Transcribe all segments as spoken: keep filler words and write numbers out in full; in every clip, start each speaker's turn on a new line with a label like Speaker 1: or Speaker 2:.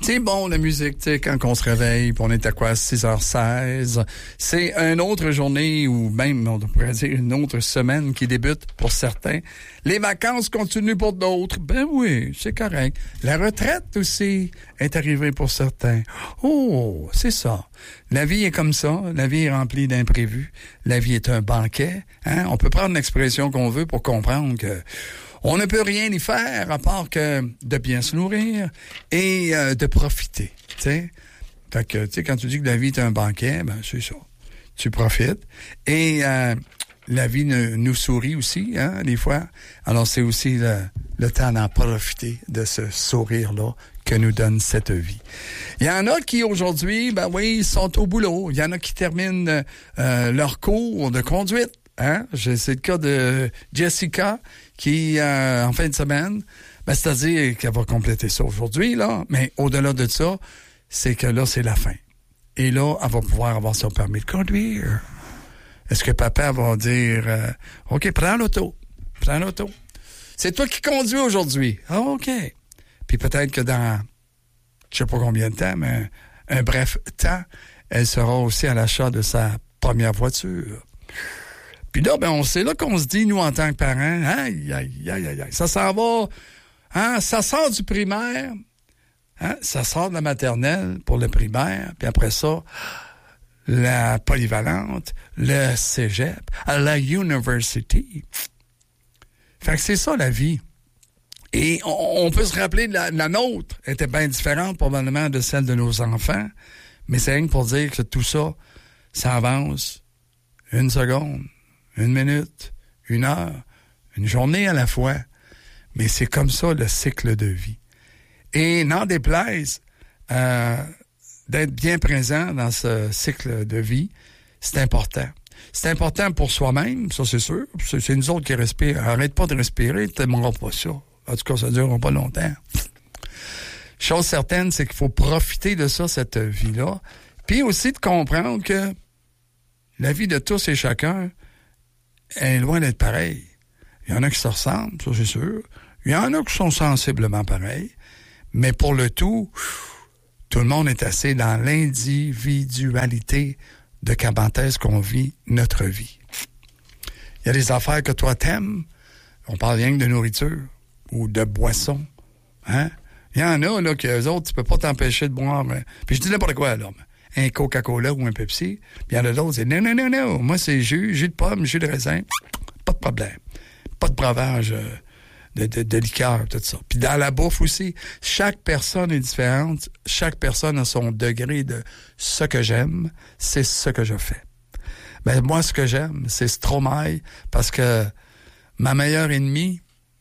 Speaker 1: C'est bon, la musique, tu sais, quand on se réveille, puis on est à quoi, six heures seize. C'est une autre journée, ou même, on pourrait dire, une autre semaine qui débute pour certains. Les vacances continuent pour d'autres. Ben oui, c'est correct. La retraite aussi est arrivée pour certains. Oh, c'est ça. La vie est comme ça. La vie est remplie d'imprévus. La vie est un banquet. Hein? On peut prendre l'expression qu'on veut pour comprendre que on ne peut rien y faire à part que de bien se nourrir et euh, de profiter, tu sais. Fait que, tu sais, quand tu dis que la vie est un banquet, ben c'est ça. Tu profites. Et euh, la vie ne, nous sourit aussi, hein, des fois. Alors, c'est aussi le, le temps d'en profiter de ce sourire-là que nous donne cette vie. Il y en a qui, aujourd'hui, ben oui, ils sont au boulot. Il y en a qui terminent euh, leur cours de conduite. Hein? C'est le cas de Jessica qui, euh, en fin de semaine, ben, c'est-à-dire qu'elle va compléter ça aujourd'hui, là, mais au-delà de ça, c'est que là, c'est la fin. Et là, elle va pouvoir avoir son permis de conduire. Est-ce que papa va dire, euh, OK, prends l'auto, prends l'auto. C'est toi qui conduis aujourd'hui. Ah, OK. Puis peut-être que dans, je sais pas combien de temps, mais un, un bref temps, elle sera aussi à l'achat de sa première voiture. Puis là, ben, on sait là qu'on se dit, nous, en tant que parents, aïe, aïe, aïe, aïe, aïe, ça s'en va, hein, ça sort du primaire, hein, ça sort de la maternelle pour le primaire, puis après ça, la polyvalente, le cégep, la university. Fait que c'est ça, la vie. Et on, on peut se rappeler, la, la nôtre était bien différente, probablement, de celle de nos enfants, mais c'est rien que pour dire que tout ça, ça avance une seconde. Une minute, une heure, une journée à la fois. Mais c'est comme ça le cycle de vie. Et n'en déplaise, euh, d'être bien présent dans ce cycle de vie, c'est important. C'est important pour soi-même, ça c'est sûr. C'est, c'est nous autres qui respirons. Arrête pas de respirer, tu n'aimeras pas ça. En tout cas, ça ne durera pas longtemps. Chose certaine, c'est qu'il faut profiter de ça, cette vie-là. Puis aussi de comprendre que la vie de tous et chacun est loin d'être pareil. Il y en a qui se ressemblent, ça c'est sûr. Il y en a qui sont sensiblement pareils. Mais pour le tout, tout le monde est assez dans l'individualité de comment est-ce qu'on vit notre vie. Il y a des affaires que toi t'aimes. On parle rien que de nourriture ou de boisson. Hein? Il y en a, là, que eux autres, tu peux pas t'empêcher de boire. Mais... Puis je dis n'importe quoi, là. Un Coca-Cola ou un Pepsi. Puis il y en a d'autres, c'est non, non, non, non. Moi, c'est jus, jus de pomme, jus de raisin. Pas de problème. Pas de breuvage euh, de, de, de liqueur, tout ça. Puis dans la bouffe aussi, chaque personne est différente. Chaque personne a son degré de ce que j'aime, c'est ce que je fais. Ben, moi, ce que j'aime, c'est Stromae, parce que ma meilleure ennemie,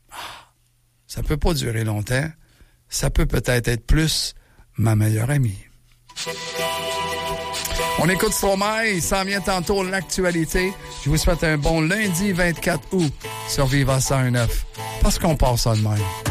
Speaker 1: ça peut pas durer longtemps. Ça peut peut-être être plus ma meilleure amie. On écoute Stromae, il s'en vient tantôt l'actualité. Je vous souhaite un bon lundi vingt-quatre août sur Viva cent un neuf. Parce qu'on passe ça de même.